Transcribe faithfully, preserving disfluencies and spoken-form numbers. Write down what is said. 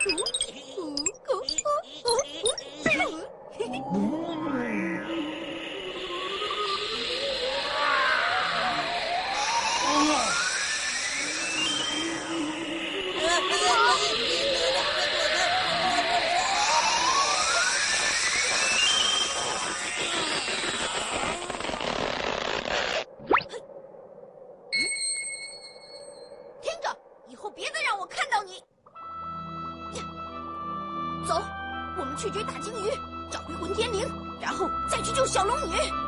走，我们去追大鲸鱼，找回混天绫，然后再去救小龙女。